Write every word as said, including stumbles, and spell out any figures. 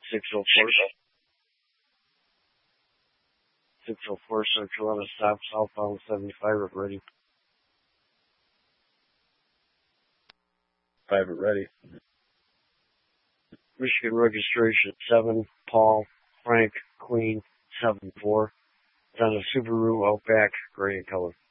six oh four. six oh four, Central on a stop, southbound seventy-five at ready. Five at ready. Michigan registration seven, Paul, Frank, Queen, seven four. It's on a Subaru Outback, gray in color.